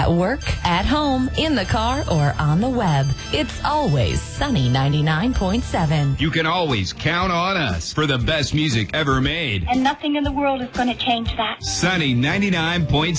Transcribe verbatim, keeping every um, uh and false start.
At work, at home, in the car, or on the web. It's always Sunny ninety-nine point seven. You can always count on us for the best music ever made. And nothing in the world is going to change that. Sunny ninety-nine point seven.